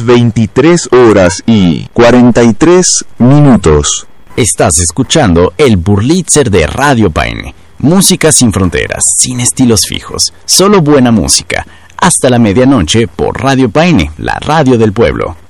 23 horas y 43 minutos. Estás escuchando el Burlitzer de Radio Paine. Música sin fronteras, sin estilos fijos, solo buena música. Hasta la medianoche por Radio Paine, la radio del pueblo.